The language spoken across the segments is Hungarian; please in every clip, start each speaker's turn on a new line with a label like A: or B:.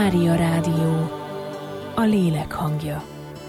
A: Mária Rádió, a lélek hangja.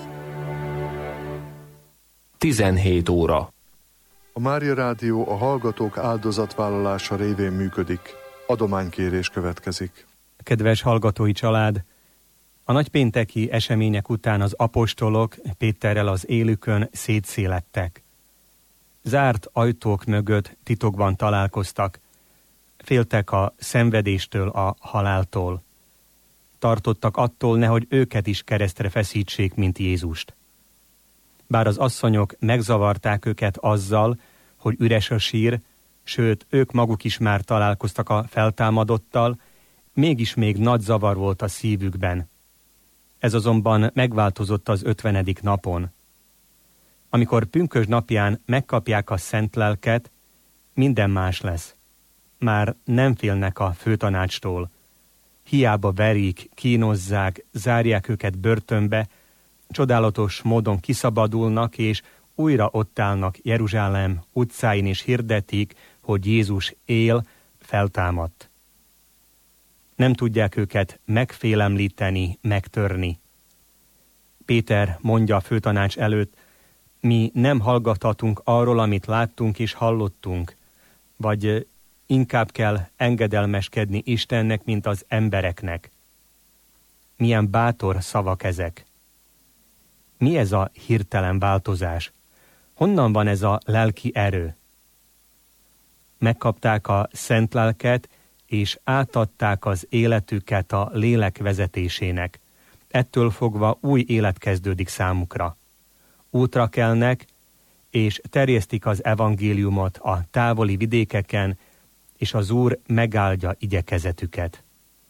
B: 17 óra.
C: A Mária Rádió a hallgatók áldozatvállalása révén működik. Adománykérés következik.
D: Kedves hallgatói család! A nagypénteki események után az apostolok Péterrel az élükön szétszélettek. Zárt ajtók mögött titokban találkoztak. Féltek a szenvedéstől, a haláltól. Tartottak attól, nehogy őket is keresztre feszítsék, mint Jézust. Bár az asszonyok megzavarták őket azzal, hogy üres a sír, sőt, ők maguk is már találkoztak a feltámadottal, mégis még nagy zavar volt a szívükben. Ez azonban megváltozott az 50. napon. Amikor pünkösd napján megkapják a szent lelket, minden más lesz. Már nem félnek a főtanácstól. Hiába verik, kínozzák, zárják őket börtönbe, csodálatos módon kiszabadulnak, és újra ott állnak Jeruzsálem utcáin, és hirdetik, hogy Jézus él, feltámadt. Nem tudják őket megfélemlíteni, megtörni. Péter mondja a főtanács előtt, mi nem hallgathatunk arról, amit láttunk és hallottunk, vagy inkább kell engedelmeskedni Istennek, mint az embereknek. Milyen bátor szavak ezek! Mi ez a hirtelen változás? Honnan van ez a lelki erő? Megkapták a szent lelket, és átadták az életüket a lélek vezetésének. Ettől fogva új élet kezdődik számukra. Útra kelnek, és terjesztik az evangéliumot a távoli vidékeken, és az Úr megáldja igyekezetüket.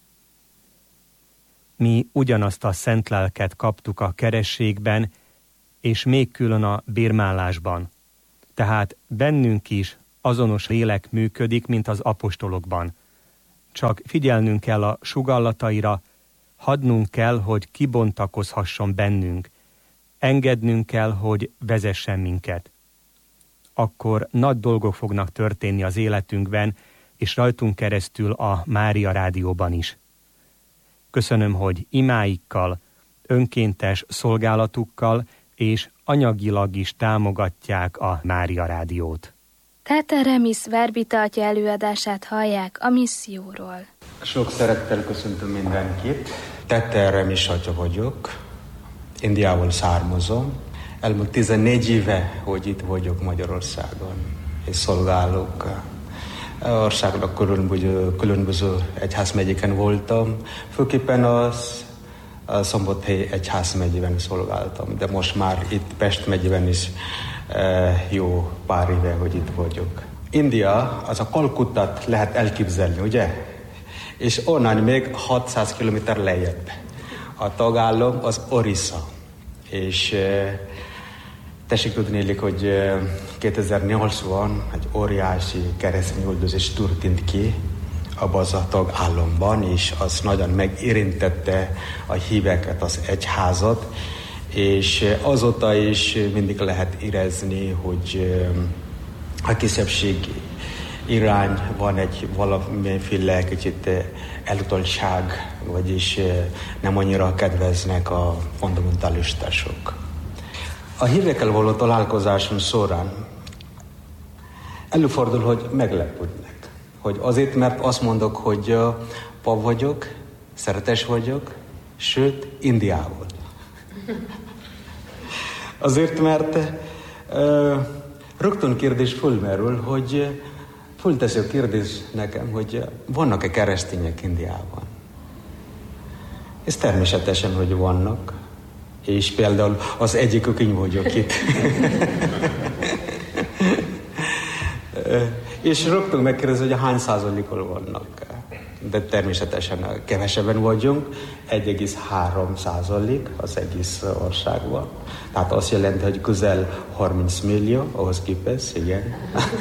D: Mi ugyanazt a szent lelket kaptuk a kerességben, és még külön a bérmálásban. Tehát bennünk is azonos lélek működik, mint az apostolokban. Csak figyelnünk kell a sugallataira, hadnunk kell, hogy kibontakozhasson bennünk, engednünk kell, hogy vezessen minket. Akkor nagy dolgok fognak történni az életünkben, és rajtunk keresztül a Mária Rádióban is. Köszönöm, hogy imáikkal, önkéntes szolgálatukkal és anyagilag is támogatják a Mária Rádiót.
E: Teter Remis Verbita atya előadását hallják a misszióról.
F: Sok szeretettel köszöntöm mindenkit. Teter Remis atya vagyok, Indiából származom. Elmúlt 14 éve, hogy itt vagyok Magyarországon, és szolgálok. Országnak különböző egyházmegyéken voltam, főképpen a Szombathely egyházmegyében szolgáltam, de most már itt Pest megyében is jó pár éve, hogy itt vagyok. India, az a Kalkuttát lehet elképzelni, ugye? És onnan még 600 kilométer lejjebb. A tagállam az Orissa. És tessék tudni, hogy 2008-ban egy óriási keresztény üldözés történt ki abban a tagállamban, és az nagyon megérintette a híveket, az egyházat, és azóta is mindig lehet érezni, hogy a kisebbség irány van egy valamiféle kicsit elutaltság, vagyis nem annyira kedveznek a fundamentalistások. A hívekkel való találkozásom során előfordul, hogy meglepődnek. Hogy azért, mert azt mondok, hogy pap vagyok, szeretes vagyok, sőt, Indiából. Azért, mert rögtön kérdés fölmerül, hogy fölteszi a kérdés nekem, hogy vannak-e keresztények Indiában? Ez természetesen, hogy vannak. És például az egyikük én vagyok itt. És rögtön megkérdezi, hogy hány százalékon vannak. De természetesen kevesebben vagyunk, 1,3% az egész országban. Tehát azt jelenti, hogy közel 30 millió, ahhoz képest, igen.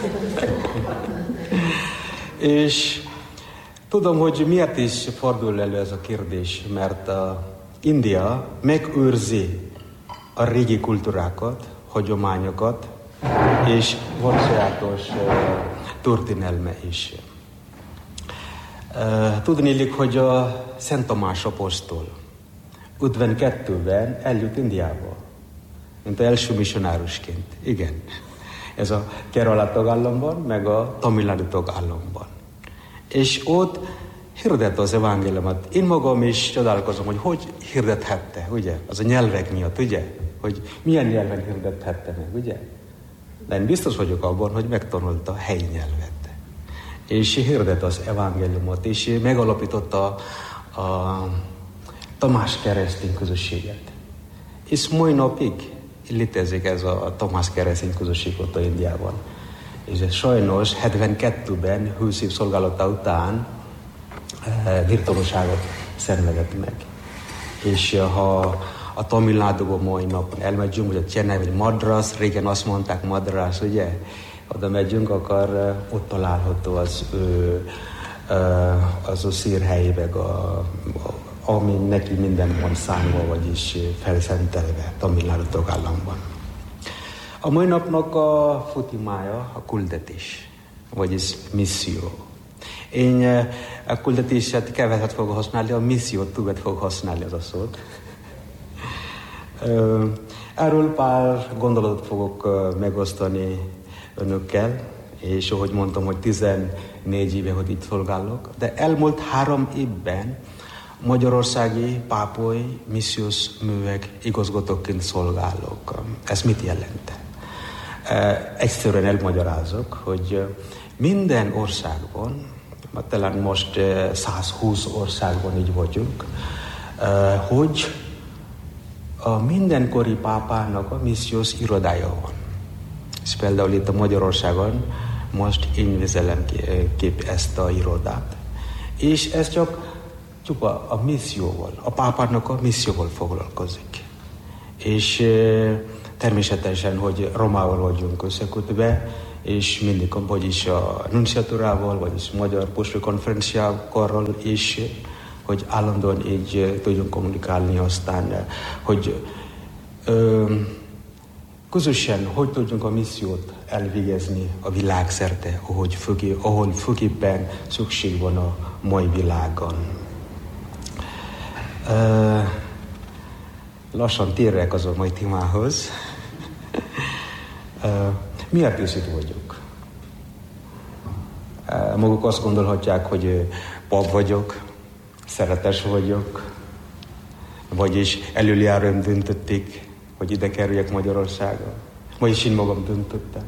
F: És tudom, hogy miért is fordul elő ez a kérdés, mert India megőrzi a régi kultúrákat, hagyományokat, és van sajátos történelme is. Tudniillik, hogy a Szent Tamás apostol 52-ben eljött Indiába, mint első missionárusként. Igen. Ez a Kerala tagállamban, meg a Tamil Nadu tagállamban. És ott hirdette az evangéliumot. Én magam is csodálkozom, hogy hirdethette, ugye? Az a nyelvek miatt, ugye? Hogy milyen nyelven hirdethette meg, ugye? De én biztos vagyok abban, hogy megtanulta a helyi nyelvet. És hirdette az evangéliumot, és megalapította a Tamás keresztény közösséget. És mai napig létezik ez a Tamás keresztény közösség ott a Indiában. És sajnos 72-ben 20 év szolgálata után virtuóságot szenvedett meg. És ha a Tamil Náduban mai napon elmegyünk, hogy a Chennai vagy Madras, régen azt mondták Madras, ugye? Oda megyünk, akkor ott található az ő szírhelyébe, ami neki minden van számva, vagyis felszentelve Tamil Nadu tagállamban. A mai napnak a futimája a küldetés, vagyis misszió. Én a küldetéset keveset fogok használni, a missziót többet fogok használni, az a szót. Erről pár gondolatot fogok megosztani önökkel, és ahogy mondtam, hogy 14 éve, hogy itt szolgálok, de elmúlt 3 évben magyarországi pápai missziós művek igazgatóként szolgálok. Ez mit jelent? Egyszerűen elmagyarázok, hogy minden országban, talán most 120 országban így vagyunk, hogy a mindenkori pápának a missziós irodája van. És például itt a Magyarországon most én vezelem kép ezt a irodát. És ez csak csupa a misszióval, a pápának a misszióval foglalkozik. És természetesen, hogy Romával vagyunk összekötve, és mindig, vagyis a nunciatúrával, vagyis Magyar Apostoli Konferenciákkal is, hogy állandóan így tudjunk kommunikálni, aztán, hogy közösen hogy tudjunk a missziót elvégezni a világszerte, ahol főképpen szükség van a mai világon. Lassan térek az a mai témához. Miért is itt vagyok? Maguk azt gondolhatják, hogy pap vagyok, szeretes vagyok, vagyis előjáróan döntötték, hogy ide kerüljek Magyarországra. Vagyis én magam döntöttem.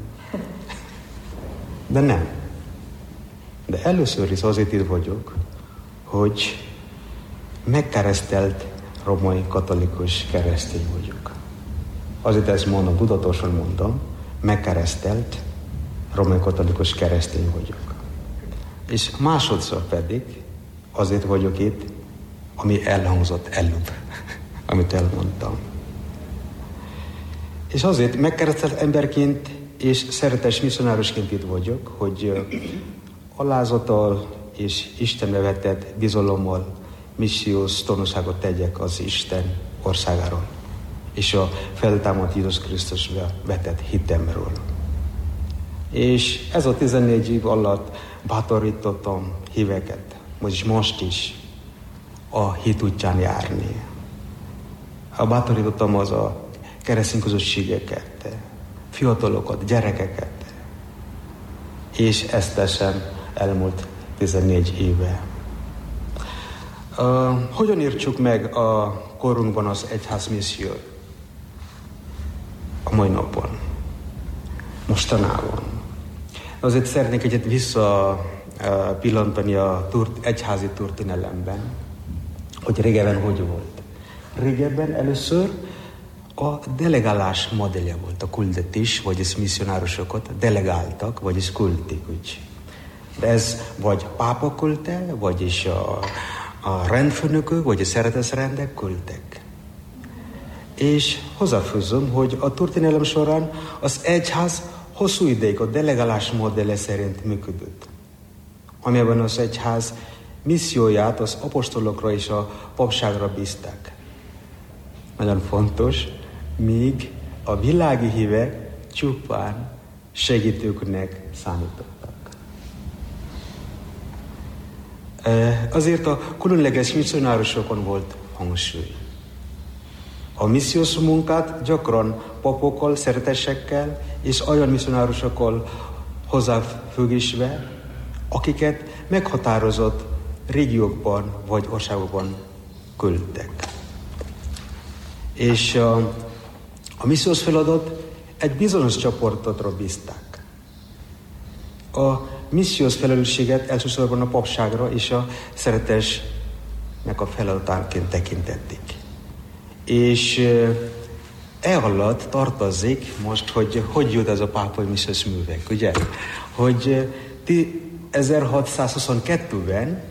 F: De nem. De először is azért itt vagyok, hogy megkeresztelt római katolikus keresztény vagyok. Azért ezt mondom, tudatosan mondom, megkeresztelt római katolikus keresztény vagyok. És másodszor pedig azért vagyok itt, ami elhangzott előbb, amit elmondtam. És azért megkeresztelt emberként és szeretes misszionárusként itt vagyok, hogy alázattal és Istenbe vetett bizalommal missziós tanúságot tegyek az Isten országáról, és a feltámadt Jézus Krisztusba vetett hitemről. És ez a 14 év alatt bátorítottam híveket, vagyis most is a hit útján járni. Bátorítottam az a keresztény közösségeket, fiatalokat, gyerekeket, és ezt teszem elmúlt 14 éve. Hogyan értsük meg a korunkban az egyház missziót? A mai napon, mostanában. Azért szeretnék egyet visszapillantani a egyházi történelemben, hogy régebben hogy volt. Régebben először a delegálás modellje volt, a küldetés, vagyis misszionárusokat delegáltak, vagyis küldték úgy. De ez vagy pápa küldte, vagyis a rendfőnökök, vagy a szeretesrendek küldtek. És hozzáfűzöm, hogy a történelem során az egyház hosszú ideig a delegálás modelle szerint működött, amelyben az egyház misszióját az apostolokra és a papságra bízták. Nagyon fontos, míg a világi hívek csupán segítőknek számítottak. Azért a különleges misszionárusokon volt hangsúly. A missziós munkát gyakran papokkal, szerzetesekkel és olyan misszionárusokkal hozzáfüggésve, akiket meghatározott régiókban vagy országokban küldtek. És a missziós feladat egy bizonyos csoportot bízták. A missziós felelősséget elsősorban a papságra és a szeretesnek a feladatánként tekintették. És alatt tartozik most, hogy jut ez a pápai missziós művek, ugye? Hogy 1622-ben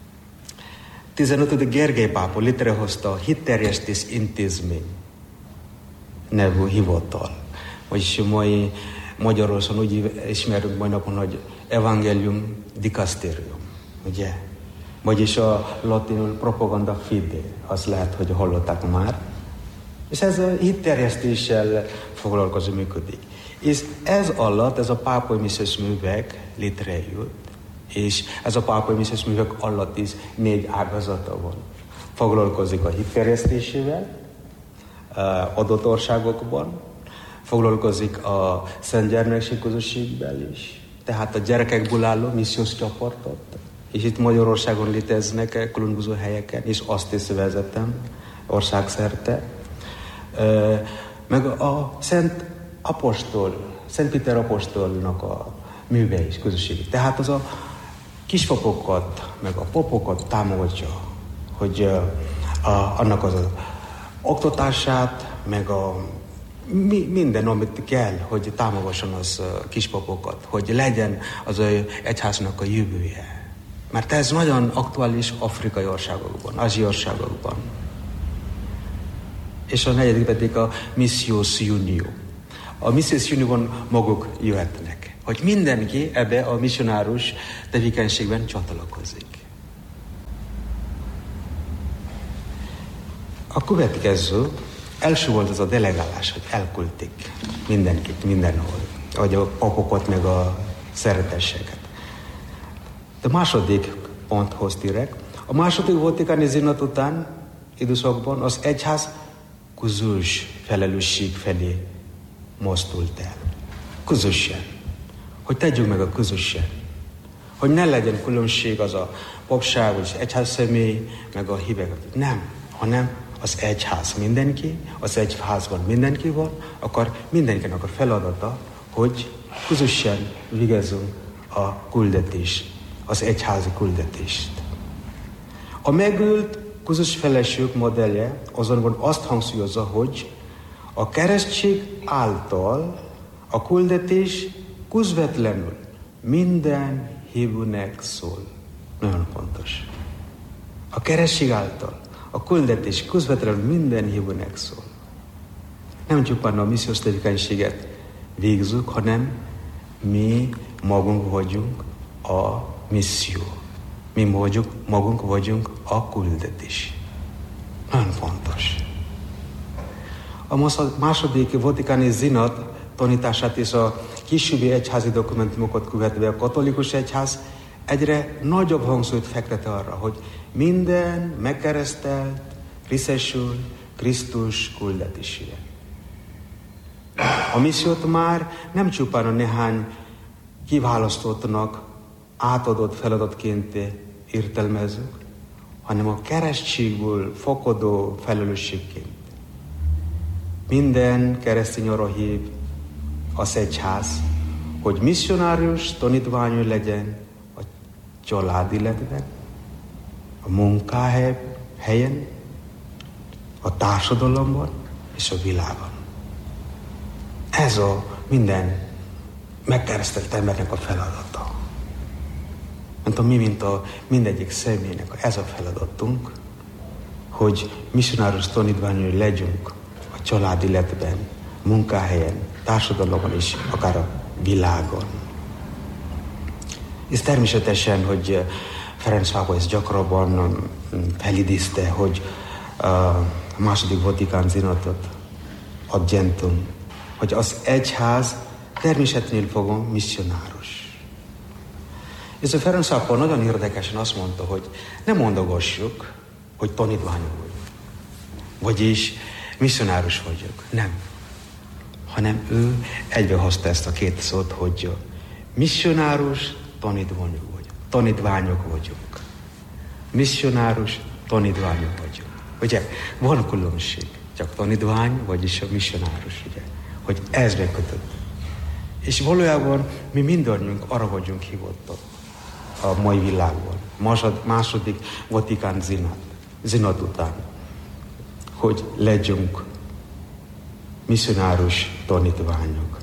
F: 15. Gergely pápa létrehozta a Hitterjesztés Intézmény nevű hivatal. Vagyis mai Magyarországon úgy ismerünk mai napon, hogy Evangelium Dicasterium, ugye? Vagyis a latinul propaganda fide, az lehet, hogy hallották már. És ez a hitterjesztéssel foglalkozó működik. És ez alatt, ez a pápai missziós művek létrejött, és ez a pápai missziós művek alatt is 4 ágazata van. Foglalkozik a hitterjesztésével, adott országokban, foglalkozik a Szent Gyermekség közösségben is, tehát a gyerekekből álló missziós csoportot, és itt Magyarországon léteznek különböző helyeken, és azt is vezetem országszerte. Meg a Szent Péter apostolnak a műve is közösségi. Tehát az a kispapokat, meg a papokat támogatja, hogy annak az oktatását, meg a minden, amit kell, hogy támogasson az kispapokat, hogy legyen az egyháznak a jövője. Mert ez nagyon aktuális afrikai országokban, ázsiai országokban. És a 4. pedig a Missziós Unió. A Missziós Unióban maguk jöhetnek, hogy mindenki ebbe a missionárus tevékenységben csatlakozik. A következő, első volt az a delegálás, hogy elküldték mindenkit, mindenhol, vagy a papokat, meg a szereteseket. A második ponthoz térek. A második vatikáni zsinat után időszakban az egyház közös felelősség felé mozdult el. Közösen. Hogy tegyük meg a közösen. Hogy ne legyen különbség az a papság, vagy egyház személy, meg a hívek. Nem, hanem az egyház mindenki, az egyházban mindenki van, akkor mindenkinek a feladata, hogy közösen végezzünk a küldetést, az egyházi küldetést. A megölt közös felelősség modellje azonban azt hangsúlyozza, hogy a keresztség által a küldetés közvetlenül minden hívőnek szól. Nagyon fontos. A keresztség által a küldetés közvetlenül minden hívőnek szól. Nem csupán a missziós tevékenységet végzünk, hanem mi magunk vagyunk a misszió. Mi magunk vagyunk a küldetés. Nagyon fontos. A második vatikáni zsinat tanítását és a későbbi egyházi dokumentumokat követve a katolikus egyház egyre nagyobb hangsúlyt fektet arra, hogy minden megkeresztelt részesül Krisztus küldetésére. A missziót már nem csupán a néhány kiválasztottnak átadott feladatként értelmezzük, hanem a keresztségből fakadó felelősségként. Minden keresztény arra hív az egyház, hogy misszionárius tanítványú legyen a család életben, a munkahelyen, a társadalomban és a világon. Ez a minden megkeresztelt embernek a feladata. Mint a mindegyik személynek ez a feladatunk, hogy misszionárius tanítványai legyünk a család életben, munkahelyen, társadalomban és akár a világon. És természetesen, hogy Ferenc pápa ezt gyakrabban felidézte, hogy a második Vatikán zsinatot adjentum, hogy az egyház természetnél fogom misszionárus. És a Ferenc pápa nagyon érdekesen azt mondta, hogy ne mondogassuk, hogy tanítványok vagyunk. Vagyis misszionárus vagyok. Nem. Hanem ő egybehozta ezt a két szót, hogy misszionárus, tanítványok vagyunk. Misszionárus, tanítványok vagyunk. Ugye, van különbség. Csak tanítvány, vagyis a misszionárus, ugye. Hogy ez bekötött. És valójában mi mindannyiunk arra vagyunk hívottak a mai világban. Második Vatikán zsinat után. Hogy legyünk misszionárus tanítványok.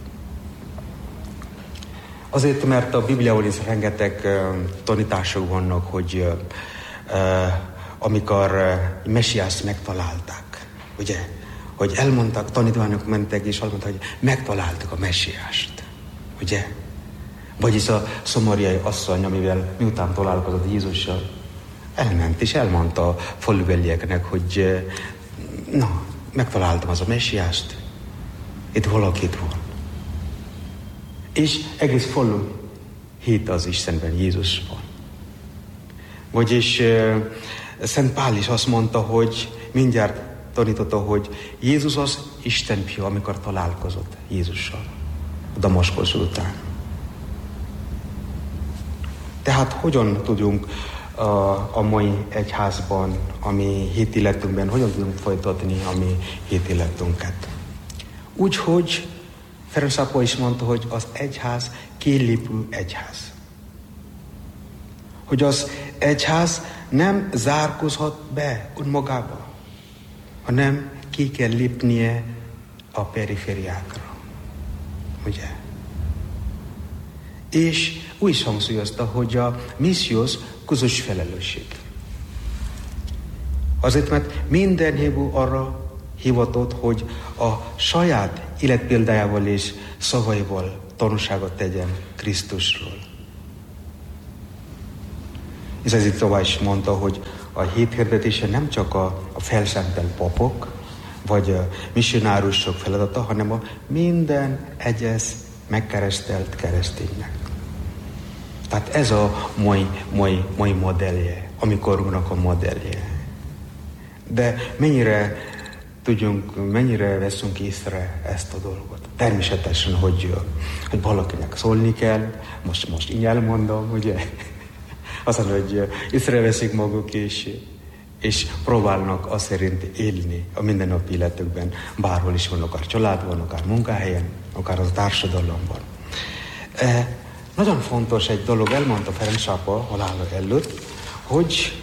F: Azért, mert a Bibliában is rengeteg tanítások vannak, hogy amikor Messiást megtalálták, ugye, hogy elmondták, tanítványok mentek, és elmondták, hogy megtaláltuk a Messiást, ugye? Vagyis a szamariai asszony, amivel miután találkozott Jézussal, elment és elmondta a falubelieknek, hogy na, megtaláltam az a Messiást, itt valakit van. És egész falu hitt az Istenben, Jézusban. Vagyis Szent Pál is azt mondta, hogy mindjárt tanította, hogy Jézus az Isten fia, amikor találkozott Jézussal a Damaskosz után. Tehát hogyan tudunk a mai egyházban, a mi hitéletünkben, hogyan tudunk folytatni a mi hitéletünket? Úgyhogy Ferenc pápa is mondta, hogy az egyház kilépő egyház. Hogy az egyház nem zárkozhat be önmagába, hanem ki kell lépnie a perifériákra. Ugye? És úgy is hangsúlyozta, hogy a missziós közös felelősség. Azért, mert minden hívó arra hivatott, hogy a saját életpéldájával és szavaival tanúságot tegyen Krisztusról. És ez itt tovább is mondta, hogy a hit hirdetése nem csak a felszentelt papok, vagy a missionárusok feladata, hanem a minden egyes megkeresztelt kereszténynek. Tehát ez a mai modellje, a mi korunknak a modellje. De mennyire veszünk észre ezt a dolgot? Természetesen, hogy valakinek szólni kell, most így elmondom, ugye? Aztán, hogy észreveszik maguk és próbálnak azt szerint élni a mindennapi életükben, bárhol is van, akár családban, akár munkahelyen, akár a társadalomban. Nagyon fontos egy dolog, elmondta Ferenc pápa halála előtt, hogy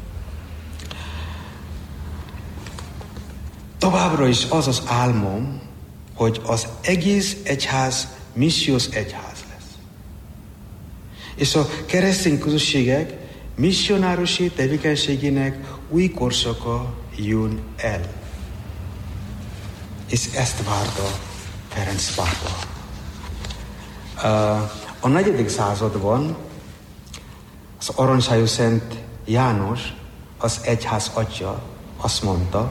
F: továbbra is az az álmom, hogy az egész egyház missziós egyház lesz. És a keresztény közösségek misszionárusi tevékenységének új korszaka jön el. És ezt várta Ferenc pápa. A 4. században az aranyszájú Szent János, az egyház atya azt mondta,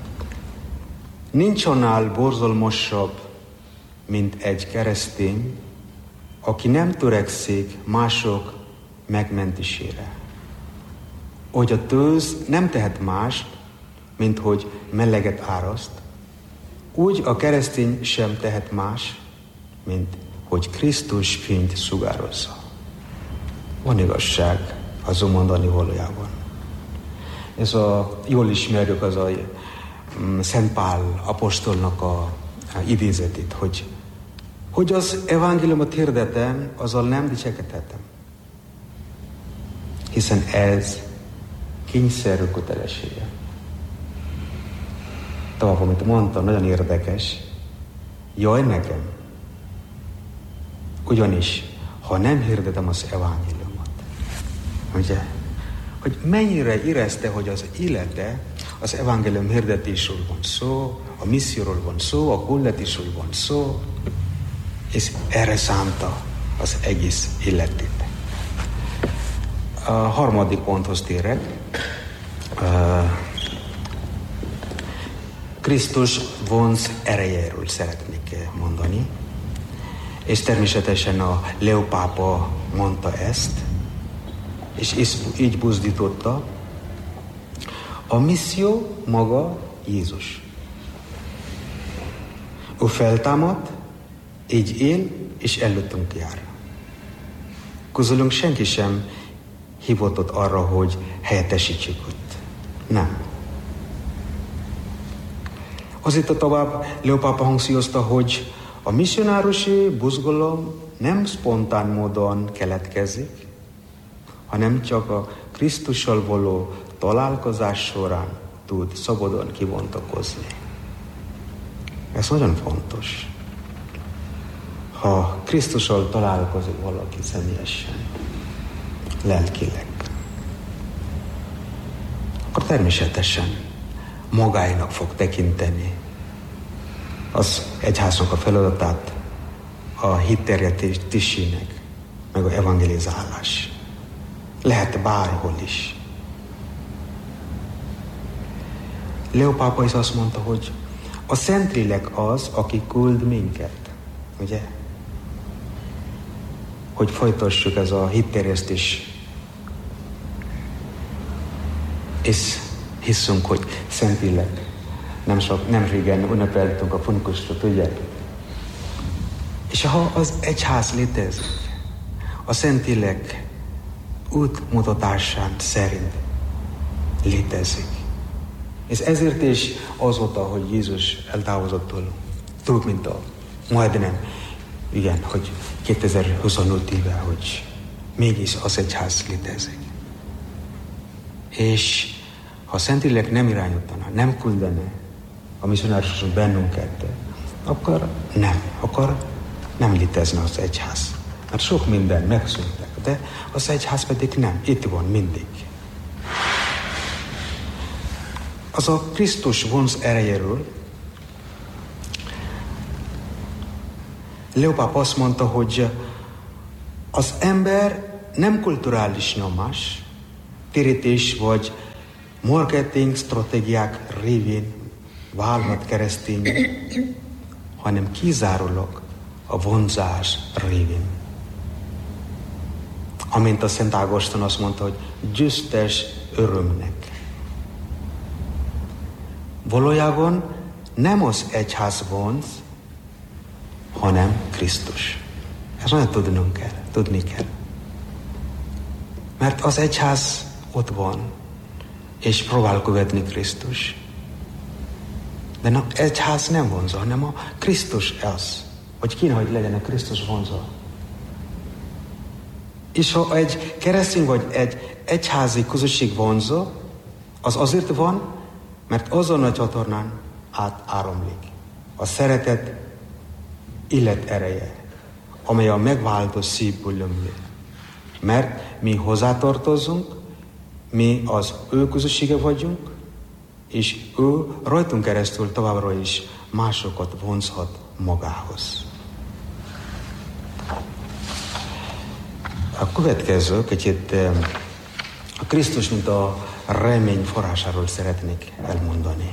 F: nincs annál borzalmasabb, mint egy keresztény, aki nem törekszik mások megmentésére. Hogy a tőz nem tehet mást, mint hogy meleget áraszt, úgy a keresztény sem tehet más, mint hogy Krisztus fényt sugározza. Van igazság az mondani valójában. Ez jól ismerjük az a Szent Pál apostolnak a idézetét, hogy az evangéliumot hirdetem, azzal nem dicsekedhetem. Hiszen ez kényszerű kötelessége. Tovább, amit mondtam, nagyon érdekes. Jaj nekem. Ugyanis, ha nem hirdetem az evangéliumot, ugye, hogy mennyire érezte, hogy az élete az evangélium hirdetésről van szó, a misszióról van szó, a küldetésről van szó, és erre szánta az egész életét. A 3. ponthoz térek. Krisztus vonz erejéről szeretnék mondani, és természetesen a Leó pápa mondta ezt, és így buzdította. A misszió maga Jézus. Ő feltámad, így él, és előttünk jár. Közülünk senki sem hivatott arra, hogy helyettesítsük őt. Nem. Azért tovább Leó pápa hangsúlyozta, hogy a misszionárusi buzgalom nem spontán módon keletkezik, hanem csak a Krisztussal való találkozás során tud szabadon kibontakozni. Ez nagyon fontos. Ha Krisztussal találkozik valaki személyesen, lelkileg, akkor természetesen magáinak fog tekinteni az egyháznak a feladatát, a hitterjedésének, meg a evangelizálás. Lehet bárhol is. Leó pápa is azt mondta, hogy a Szentlélek az, aki küld minket, ugye? Hogy folytassuk ez a hitterjesztés. És hiszünk, hogy Szentlélek. Nem régen ünnepeltünk a Pentekostot, ugye? És ha az egyház létezik, a Szentlélek útmutatásán szerint létezik. És ezért is azóta, hogy Jézus eltávozott tőlünk, több mint majdnem, igen, hogy 2025 éve, hogy mégis az egyház létezik. És ha a Szentlélek nem irányítana, nem küldene a misszionárusok bennünket, akkor nem létezne az egyház. Mert sok minden megszűntek, de az egyház pedig nem. Itt van mindig. Az a Krisztus vonz erejéről Leó pápa azt mondta, hogy az ember nem kulturális nyomás, térítés vagy marketing stratégiák révén válhat keresztény, hanem kizárólag a vonzás révén. Amint a Szent Ágoston azt mondta, hogy győztes örömnek. Valójában nem az egyház vonz, hanem Krisztus. Ezt nagyon tudni kell. Mert az egyház ott van, és próbál követni Krisztus. De az egyház nem vonza, hanem a Krisztus az. Hogy kéne, hogy legyen a Krisztus vonza. És ha egy keresztény vagy egy egyházi közösség vonza, az azért van, mert azon a csatornán áramlik a szeretet illet ereje, amely a megváltó szívből ömlik. Mert mi hozzátartozunk, mi az ő közössége vagyunk, és ő rajtunk keresztül továbbra is másokat vonzhat magához. A következő kicsit a Krisztus, mint a remény forrásáról szeretnék elmondani.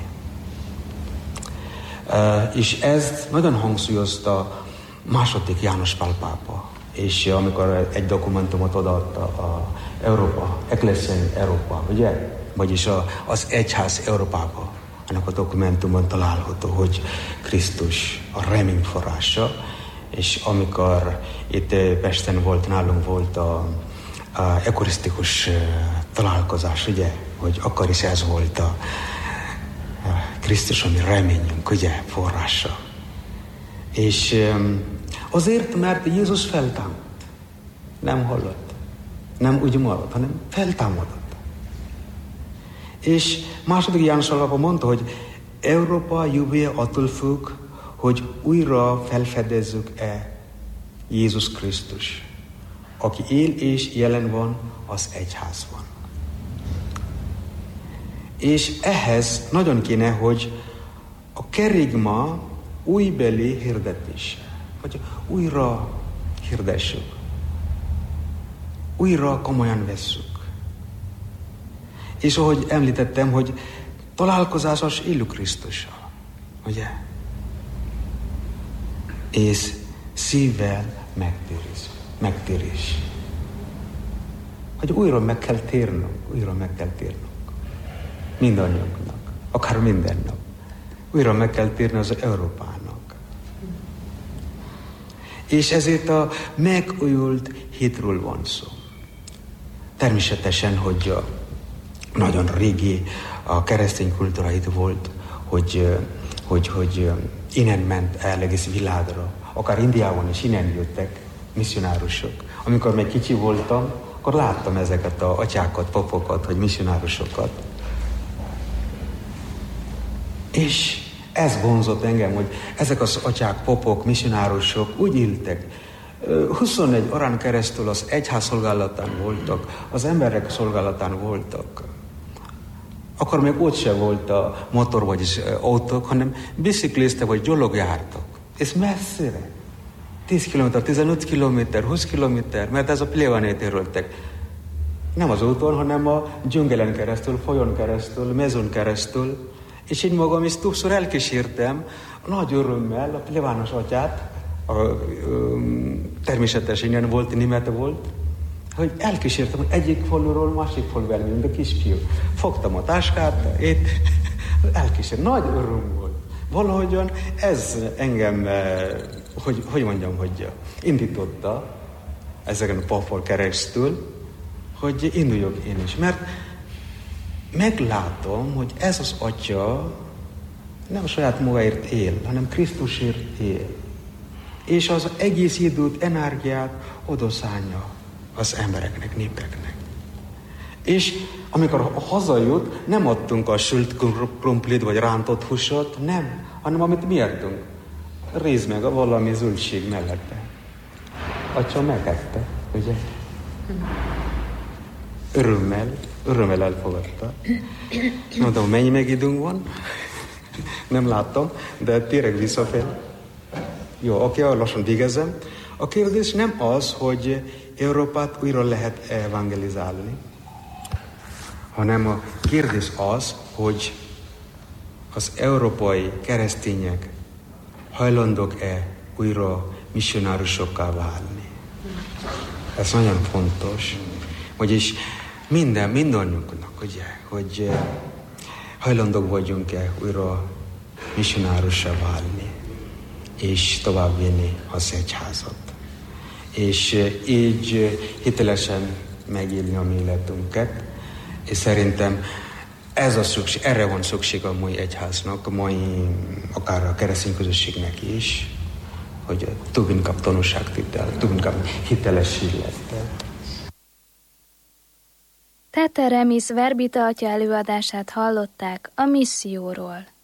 F: És ez nagyon hangsúlyozta második János Pál pápa. És amikor egy dokumentumot odaadta a Európa, Ecclesia Európa, ugye? Vagyis az egyház Európába. Annak a dokumentumon található, hogy Krisztus a remény forrása. És amikor itt Pesten nálunk volt a eukarisztikus találkozás, ugye? Hogy akkor is ez volt a Krisztus, ami reményünk, ugye? Forrása. És azért, mert Jézus feltámadt. Nem halott. Nem úgy maradt, hanem feltámadott. És második János alapban mondta, hogy Európa jövője attól függ, hogy újra felfedezzük-e Jézus Krisztus, aki él és jelen van az egyházban. És ehhez nagyon kéne, hogy a kerigma újbeli hirdetése, hogy újra hirdessük, újra komolyan vesszük. És ahogy említettem, hogy találkozásos élő Krisztussal, ugye? És szívvel megtérés. hogy újra meg kell térnünk. Mindannyiunknak, akár minden nap. Újra meg kell térni az Európának. És ezért a megújult hitről van szó. Természetesen, hogy nagyon régi a keresztény kultúra itt volt, hogy innen ment el egész világra. Akár Indiában is innen jöttek misszionárusok. Amikor még kicsi voltam, akkor láttam ezeket az atyákat, papokat, vagy misszionárusokat. És ez vonzott engem, hogy ezek az atyák, popok, misszionárusok úgy éltek. 21 órán keresztül az egyház szolgálatán voltak, az emberek szolgálatán voltak. Akkor még ott se volt a motor, vagyis autók, hanem bicikléztek, vagy gyalog jártak. És messzire. 10 km, 15 km, 20 km, mert ez a plevanét érültek. Nem az úton, hanem a dzsungelen keresztül, folyón keresztül, mezőn keresztül. És én magam is többször elkísértem nagy örömmel a plevános atyát, természetesen ilyen volt, német volt, hogy elkísértem, hogy egyik faluról másik faluval, mint a kisfiú. Fogtam a táskát, elkísértem. Nagy öröm volt. Valahogyan ez engem, hogy indította ezeken a papon keresztül, hogy induljak én is. Mert meglátom, hogy ez az atya nem saját magáért él, hanem Krisztusért él. És az egész időt, energiát odaszánja az embereknek, népeknek. És amikor hazajött, nem adtunk a sült krumplit vagy rántott húsot, nem, hanem amit mi adtunk. Réz meg a valami zöldség mellette. Atya megette, ugye? Örömmel elfogadta. Mondom, mennyi meg időnk van? Nem láttam, de térek visszafel. Jó, oké, lassan végezem. A kérdés nem az, hogy Európát újra lehet evangelizálni, hanem a kérdés az, hogy az európai keresztények hajlandók-e újra misszionárusokká válni. Ez nagyon fontos, vagyis mindannyiunknak, ugye, hogy hajlandók vagyunk-e újra misszionárussá válni, és továbbvinni az egyházat. És így hitelesen megélni a mi életünket, és szerintem erre van szükség a mai egyháznak, a mai, akár a keresztény közösségnek is, hogy több inkább tanúságtétel, több inkább hitelességlettel.
E: Tetter Remész Verbita atya előadását hallották a misszióról.